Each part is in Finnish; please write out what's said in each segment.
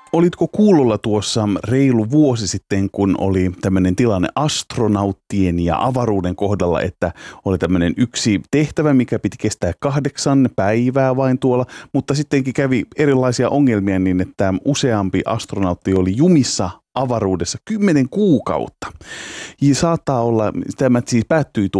Olitko kuulolla tuossa reilu vuosi sitten, kun oli tämmöinen tilanne astronauttien ja avaruuden kohdalla, että oli tämmöinen yksi tehtävä, mikä piti kestää 8 päivää vain tuolla, mutta sittenkin kävi erilaisia ongelmia niin, että useampi astronautti oli jumissa avaruudessa 10 kuukautta. Ja saattaa olla, tämä siis päättyi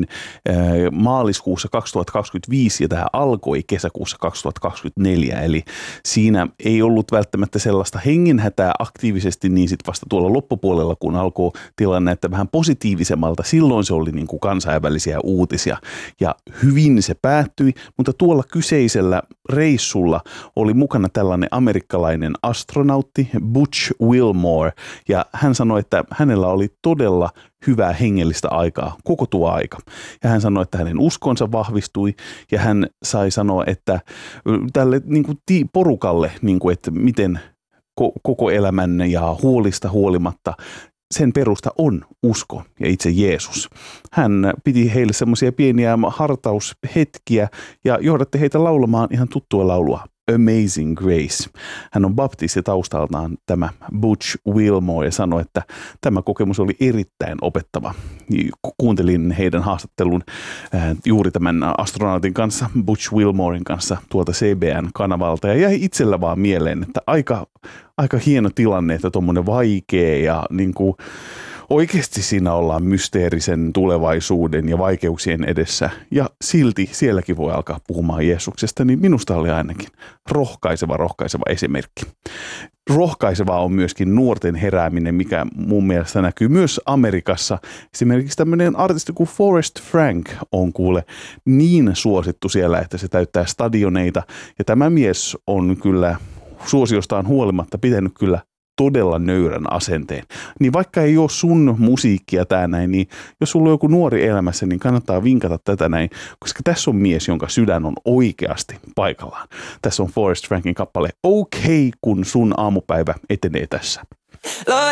maaliskuussa 2025 ja tämä alkoi kesäkuussa 2024. Eli siinä ei ollut välttämättä sellaista hengenhätää aktiivisesti, niin sitten vasta tuolla loppupuolella, kun alkoi tilanne näyttää vähän positiivisemmalta, silloin se oli niin kuin kansainvälisiä uutisia. Ja hyvin se päättyi, mutta tuolla kyseisellä reissulla oli mukana tällainen amerikkalainen astronautti Butch Wilmore, ja hän sanoi, että hänellä oli todella hyvää hengellistä aikaa, koko tuo aika. Ja hän sanoi, että hänen uskonsa vahvistui, ja hän sai sanoa, että tälle niin kuin porukalle, niin kuin, että miten koko elämän ja huolista huolimatta, sen perusta on usko ja itse Jeesus. Hän piti heille semmoisia pieniä hartaushetkiä ja johdatti heitä laulamaan ihan tuttua laulua. Amazing Grace. Hän on baptisti taustaltaan, tämä Butch Wilmore, ja sanoi, että tämä kokemus oli erittäin opettava. Kuuntelin heidän haastattelun juuri tämän astronautin kanssa, Butch Wilmoren kanssa tuolta CBN-kanavalta, ja jäi itsellä vaan mieleen, että aika hieno tilanne, että tuommoinen vaikea ja niin kuin oikeasti siinä ollaan mysteerisen tulevaisuuden ja vaikeuksien edessä, ja silti sielläkin voi alkaa puhumaan Jeesuksesta, niin minusta oli ainakin rohkaiseva esimerkki. Rohkaisevaa on myöskin nuorten herääminen, mikä mun mielestä näkyy myös Amerikassa. Esimerkiksi tämmöinen artisti kuin Forrest Frank on kuule niin suosittu siellä, että se täyttää stadioneita, ja tämä mies on kyllä suosiostaan huolimatta pitänyt kyllä todella nöyrän asenteen. Niin vaikka ei ole sun musiikkia tää näin, niin jos sulla on joku nuori elämässä, niin kannattaa vinkata tätä näin, koska tässä on mies, jonka sydän on oikeasti paikallaan. Tässä on Forrest Frankin kappale OK, kun sun aamupäivä etenee tässä.